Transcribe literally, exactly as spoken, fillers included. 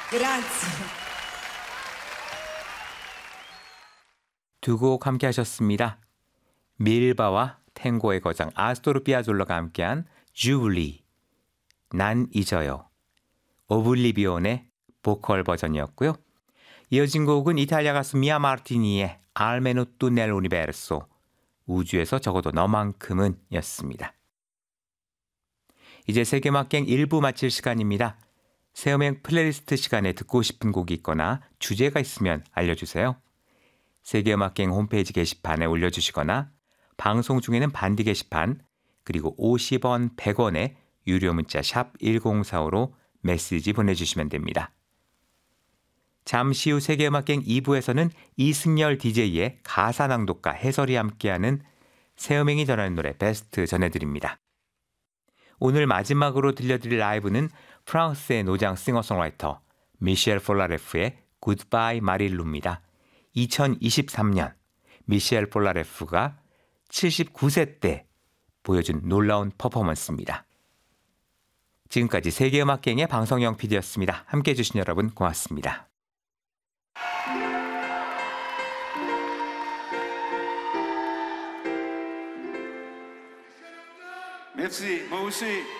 Grazie. 두 곡 함께 하셨습니다. 밀바와 탱고의 거장 아스토르 피아졸라가 함께한 주블리, 난 잊어요, 오블리비온의 보컬 버전이었고요. 이어진 곡은 이탈리아 가수 미아 마르티니의 알메노 투 넬 우니베르소, 우주에서 적어도 너만큼은 였습니다. 이제 세계음악여행 일 부 마칠 시간입니다. 새음악 플레이리스트 시간에 듣고 싶은 곡이 있거나 주제가 있으면 알려주세요. 세계음악여행 홈페이지 게시판에 올려주시거나 방송 중에는 반디 게시판 그리고 오십 원, 백 원의 유료 문자 샵 일공사오로 메시지 보내주시면 됩니다. 잠시 후 세계음악여행 이 부에서는 이승열 디제이의 가사 낭독과 해설이 함께하는 새음행이 전하는 노래 베스트 전해드립니다. 오늘 마지막으로 들려드릴 라이브는 프랑스의 노장 싱어송라이터 미셸 폴라레프의 굿바이 마릴루입니다. 이천이십삼 년 미셸 폴라레프가 칠십구 세 때 보여준 놀라운 퍼포먼스입니다. 지금까지 세계음악여행의 방성영 피디였습니다. 함께해 주신 여러분 고맙습니다. Merci, moi aussi.